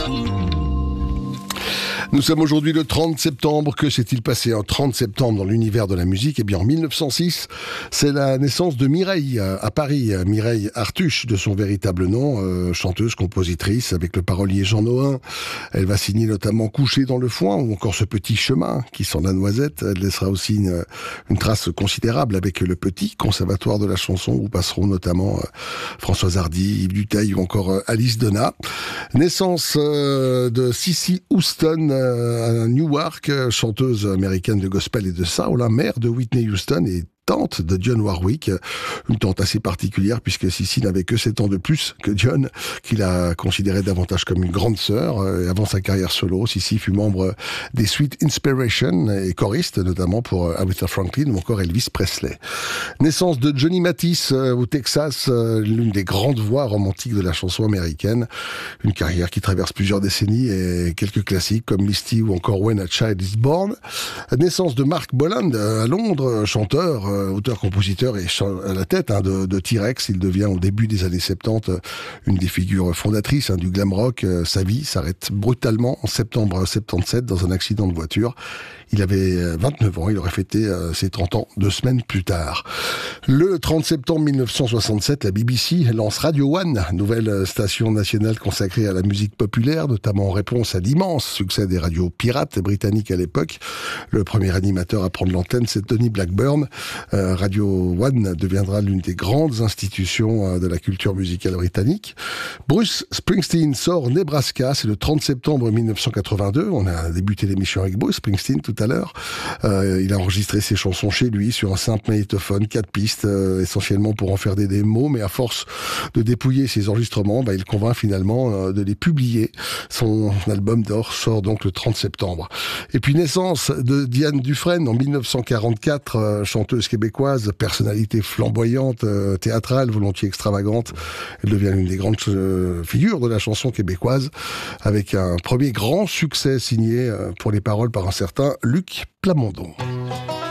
Nous sommes aujourd'hui le 30 septembre. Que s'est-il passé en 30 septembre dans l'univers de la musique ? Eh bien, en 1906, c'est la naissance de Mireille à Paris. Mireille Artuche, de son véritable nom, chanteuse, compositrice, avec le parolier Jean Nohain. Elle va signer notamment Coucher dans le foin ou encore Ce petit chemin qui sent la noisette. Elle laissera aussi une trace considérable avec le Petit Conservatoire de la chanson où passeront notamment Françoise Hardy, Yves Duteil ou encore Alice Donna. Naissance de Cissy Houston à Newark, chanteuse américaine de gospel et de soul, mère de Whitney Houston et tante de Dionne Warwick, une tante assez particulière puisque Cissy n'avait que 7 ans de plus que Dionne, qu'il a considéré davantage comme une grande sœur. Avant sa carrière solo, Cissy fut membre des Sweet Inspiration et choriste notamment pour Aretha Franklin ou encore Elvis Presley. Naissance de Johnny Mathis au Texas, l'une des grandes voix romantiques de la chanson américaine. Une carrière qui traverse plusieurs décennies et quelques classiques comme Misty ou encore When a Child is Born. Naissance de Mark Boland à Londres, chanteur, auteur-compositeur et à la tête de T-Rex. Il devient au début des années 70 une des figures fondatrices du glam rock. Sa vie s'arrête brutalement en septembre 77 dans un accident de voiture. Il avait 29 ans, il aurait fêté ses 30 ans 2 semaines plus tard. Le 30 septembre 1967, la BBC lance Radio One, nouvelle station nationale consacrée à la musique populaire, notamment en réponse à l'immense succès des radios pirates britanniques à l'époque. Le premier animateur à prendre l'antenne, c'est Tony Blackburn. Radio One deviendra l'une des grandes institutions de la culture musicale britannique. Bruce Springsteen sort Nebraska, c'est le 30 septembre 1982. On a débuté l'émission avec Bruce Springsteen tout à l'heure. Il a enregistré ses chansons chez lui sur un simple magnétophone, 4 pistes, essentiellement pour en faire des démos, mais à force de dépouiller ses enregistrements, il convainc finalement de les publier. Son album d'or sort donc le 30 septembre. Et puis naissance de Diane Dufresne en 1944, chanteuse québécoise, personnalité flamboyante, théâtrale, volontiers extravagante. Elle devient l'une des grandes figures de la chanson québécoise, avec un premier grand succès signé pour les paroles par un certain Luc Plamondon.